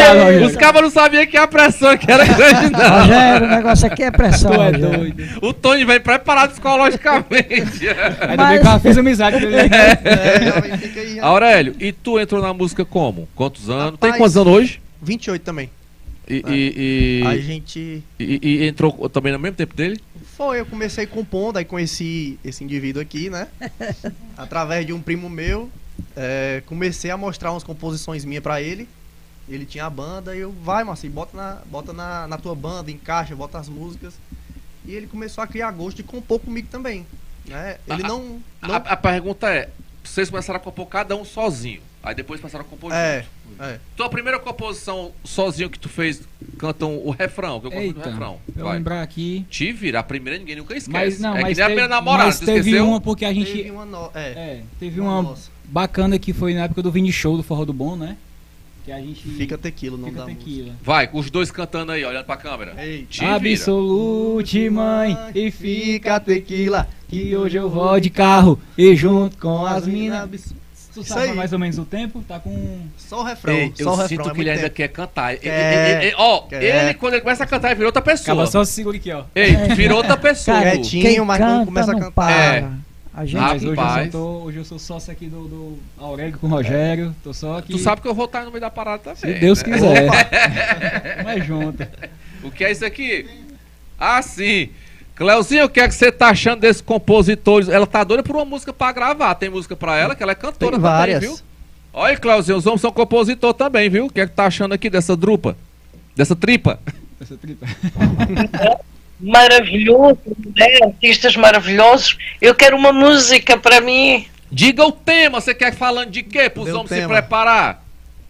Obrigado, Rogério. Os cabas não sabiam que a pressão aqui era grande, não. Rogério, o negócio aqui é pressão. Tu é Rogério. doido. O Tony vem preparado psicologicamente. Ainda bem que eu fiz amizade com ele. Jovem, fica aí, já. Aurélio, e tu entrou na música como? Quantos anos? Tem Rapaz, quantos anos hoje? 28 também. E A gente... entrou também no mesmo tempo dele? Eu comecei compondo, aí conheci esse indivíduo aqui, né? Através de um primo meu. Comecei a mostrar umas composições minhas pra ele. Ele tinha a banda e eu, vai, Marcinho, bota na tua banda, encaixa, bota as músicas. E ele começou a criar gosto de compor comigo também, né? Ele não... A pergunta é, vocês começaram a compor cada um sozinho, aí depois passaram a compor junto. Tua primeira composição sozinho que tu fez, cantam o refrão, que eu conto o refrão. Eu vou lembrar aqui. Te vira, a primeira ninguém nunca esquece. Mas não, é mas que nem a primeira namorada, mas tu teve esqueceu? uma porque a gente... Teve uma nossa. bacana que foi na época do Vini Show do Forró do Bom, né? Que a gente... Fica Tequila, não Fica dá Tequila. Vai, os dois cantando aí, olhando pra câmera. Ei, Te vira. Absolute, mãe, e fica Tequila, que hoje eu vou de carro e junto com as minas. Tu Isso sabe aí. mais ou menos o tempo? Tá com... Só o refrão, Ei, só eu o refrão. sinto que ele ainda quer cantar. Quer. Ele, quando ele começa a cantar, ele virou outra pessoa. Acaba só segura aqui, ó. Ei, virou outra pessoa. Cara, Quietinho, quem mas quando canta começa a não cantar... para. A gente... Mas Rapaz. hoje eu sou sócio aqui do Aurélio com o Rogério. Tô só aqui. Tu sabe que eu vou estar no meio da parada também. Se Deus né? quiser. Mas junto. O que é isso aqui? Ah, sim. Cleuzinho, o que é que você tá achando desses compositores? Ela tá doida por uma música pra gravar. Tem música pra ela, que ela é cantora Tem também, várias. viu? Olha aí, Cleuzinho, os homens são compositor também, viu? O que é que tá achando aqui dessa drupa? Dessa tripa? Essa tripa. Maravilhoso, né? Artistas maravilhosos. Eu quero uma música para mim. Diga o tema, você quer falando de quê? Pros Dê o homens se tema. preparar.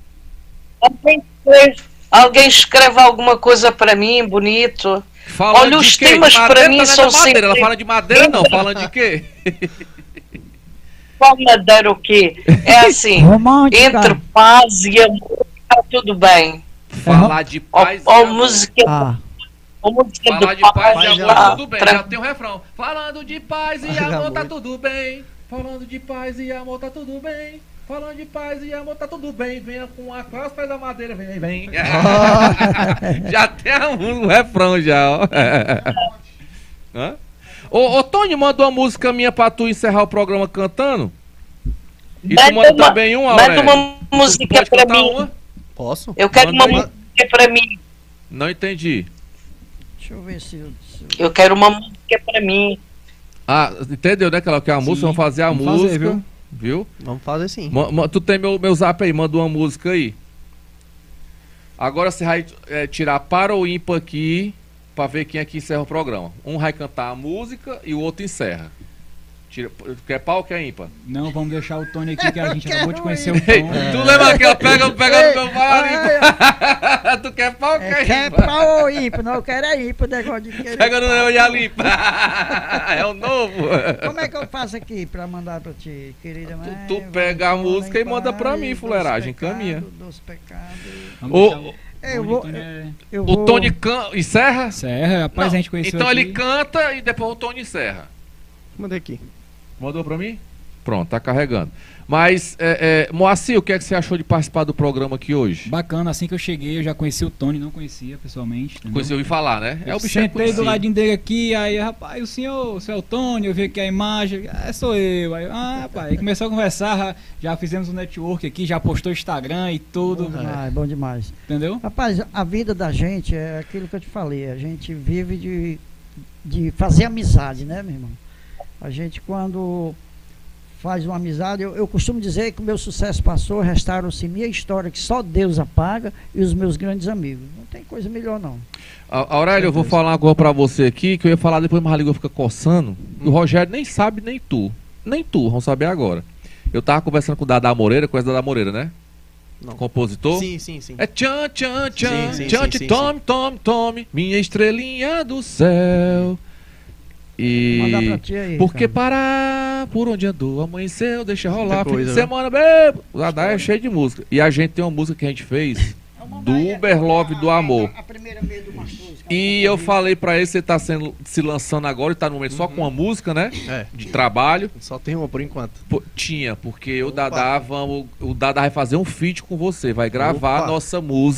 Alguém escreve alguma coisa para mim, bonito. Falando Olha, de os quê? temas De para madeira, mim tá são vendo madeira? Ela sempre- fala de madeira não, falando de quê? Qual madeira o quê? É assim, Romântica. entre paz e amor, está tudo bem. Falar de paz Ou e amor. música, Ah, ou música Falar de de paz paz, e amor, lá, tudo bem, pra- já tem um refrão. Falando de paz e amor, tá Amor. tudo bem. Falando de paz e amor, tá tudo bem. Falando de paz e amor, tá tudo bem. Venha com a classe, faz a madeira, vem, vem. Já tem um refrão já, ó. Hã? Ô, Tony, manda uma música minha pra tu encerrar o programa cantando. E tu manda também uma, manda Aurélio. uma música Pode para cantar mim. uma? Posso? Eu quero Manda uma aí. música para mim. Não entendi. deixa eu ver se eu... Eu quero uma música para mim. Ah, entendeu, né? Que ela quer a música, vamos fazer a vamos música. fazer, viu? Vamos fazer sim. Tu tem meu zap aí, manda uma música aí. Agora você vai tirar para ou ímpar aqui, pra ver quem é que encerra o programa. Um vai cantar a música e o outro encerra. Quer pau ou quer ímpar? Não, vamos deixar o Tony aqui que a gente Eu acabou de quero conhecer o Ei, Tony. tu lembra que ela pega no meu pau limpa? Tu quer pau ou quer Quer ímpar? pau ou ímpar? Não, eu quero é ímpar, o negócio de querer. Pega no pau. meu e a limpa. É o novo. Como é que eu faço aqui pra mandar pra ti, querida mãe? Tu pega a música e manda pra mim, fuleiragem, caminha. Dos pecados. Vamos Ô, deixar Eu vou... Tony é- Eu O vou... Tony encerra? Serra, rapaz, Não, a gente conheceu então aqui. ele canta e depois o Tony encerra. Mandei aqui. Mandou pra mim? Pronto, tá carregando. Mas, Moacir, o que é que você achou de participar do programa aqui hoje? Bacana, assim que eu cheguei, eu já conheci o Tony, não conhecia pessoalmente. Entendeu? Conheci ouvir falar, né? Eu o bicho é sentei do conhecido. ladinho dele aqui, aí, rapaz, o senhor é o Tony, eu vi aqui a imagem, sou eu. Aí, rapaz, aí começou a conversar, já fizemos um network aqui, já postou Instagram e tudo, Bom demais, bom demais. entendeu? Rapaz, a vida da gente é aquilo que eu te falei, a gente vive de fazer amizade, né, meu irmão? A gente quando faz uma amizade, eu costumo dizer que o meu sucesso passou, restaram-se minha história que só Deus apaga e os meus grandes amigos. Não tem coisa melhor não. Aurélio, eu vou falar agora pra você aqui, que eu ia falar depois, mas a língua fica coçando. O Rogério nem sabe, nem tu. Nem tu, vamos saber agora. Eu tava conversando com o Dada Moreira, conhece o Dada Moreira, né? Não. Compositor. Sim, sim, sim. É tchan, tchan, tchan, Sim, sim, tchan, sim, sim, tome, tome, tome, minha estrelinha do céu. Mandar E pra ti aí, por que Ricardo. parar por onde andou, amanheceu, deixa rolar, fim de coisa, né? semana, bebo. O Dada é cheio de música. E a gente tem uma música que a gente fez do Uber Love do Amor. A primeira meia do Marcos. E eu falei pra ele, você tá se lançando agora e tá no momento só com uma música, né? É. De trabalho. Só tem uma por enquanto. Tinha, porque Opa. o Dada vai fazer um feat com você, vai gravar Opa. a nossa música.